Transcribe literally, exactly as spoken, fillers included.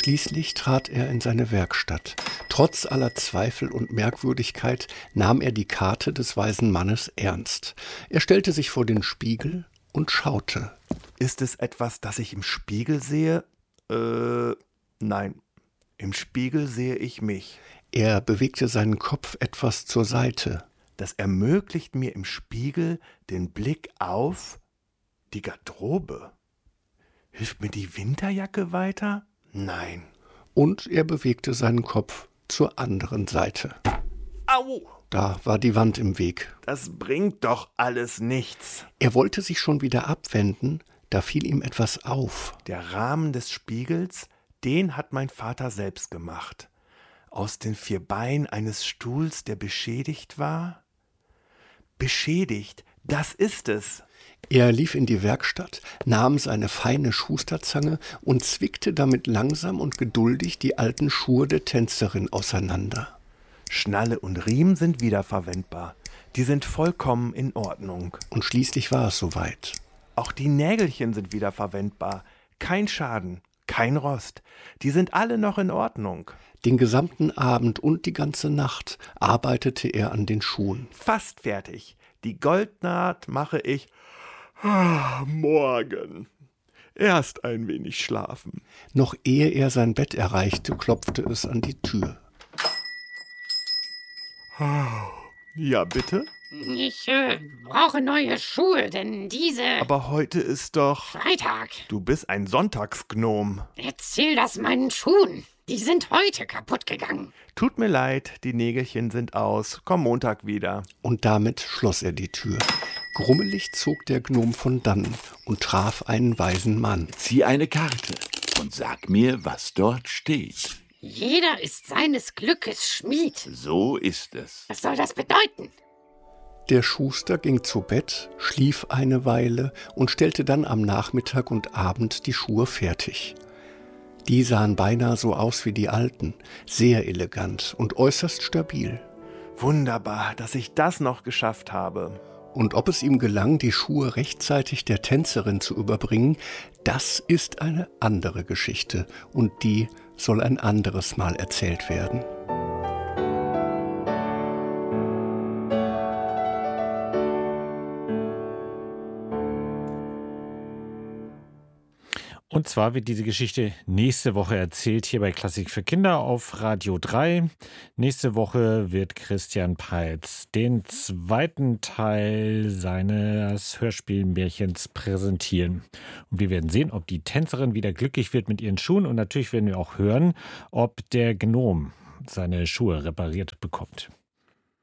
Schließlich trat er in seine Werkstatt. Trotz aller Zweifel und Merkwürdigkeit nahm er die Karte des weisen Mannes ernst. Er stellte sich vor den Spiegel und schaute. Ist es etwas, das ich im Spiegel sehe? Äh, nein. Im Spiegel sehe ich mich. Er bewegte seinen Kopf etwas zur Seite. Das ermöglicht mir im Spiegel den Blick auf die Garderobe. Hilft mir die Winterjacke weiter? Nein. Und er bewegte seinen Kopf zur anderen Seite. Au! Da war die Wand im Weg. Das bringt doch alles nichts. Er wollte sich schon wieder abwenden, da fiel ihm etwas auf. Der Rahmen des Spiegels, den hat mein Vater selbst gemacht. Aus den vier Beinen eines Stuhls, der beschädigt war. Beschädigt, das ist es. Er lief in die Werkstatt, nahm seine feine Schusterzange und zwickte damit langsam und geduldig die alten Schuhe der Tänzerin auseinander. Schnalle und Riemen sind wiederverwendbar. Die sind vollkommen in Ordnung. Und schließlich war es soweit. Auch die Nägelchen sind wiederverwendbar. Kein Schaden, kein Rost. Die sind alle noch in Ordnung. Den gesamten Abend und die ganze Nacht arbeitete er an den Schuhen. Fast fertig. Die Goldnaht mache ich ah, morgen. Erst ein wenig schlafen. Noch ehe er sein Bett erreichte, klopfte es an die Tür. Ja, bitte? Ich äh, brauche neue Schuhe, denn diese... Aber heute ist doch... Freitag. Du bist ein Sonntagsgnom. Erzähl das meinen Schuhen. Die sind heute kaputt gegangen. Tut mir leid, die Nägelchen sind aus. Komm Montag wieder. Und damit schloss er die Tür. Grummelig zog der Gnom von dannen und traf einen weisen Mann. Zieh eine Karte und sag mir, was dort steht. Jeder ist seines Glückes Schmied. So ist es. Was soll das bedeuten? Der Schuster ging zu Bett, schlief eine Weile und stellte dann am Nachmittag und Abend die Schuhe fertig. Die sahen beinahe so aus wie die alten, sehr elegant und äußerst stabil. Wunderbar, dass ich das noch geschafft habe. Und ob es ihm gelang, die Schuhe rechtzeitig der Tänzerin zu überbringen, das ist eine andere Geschichte und die soll ein anderes Mal erzählt werden. Und zwar wird diese Geschichte nächste Woche erzählt, hier bei Klassik für Kinder auf Radio drei. Nächste Woche wird Christian Peitz den zweiten Teil seines Hörspielmärchens präsentieren. Und wir werden sehen, ob die Tänzerin wieder glücklich wird mit ihren Schuhen. Und natürlich werden wir auch hören, ob der Gnom seine Schuhe repariert bekommt.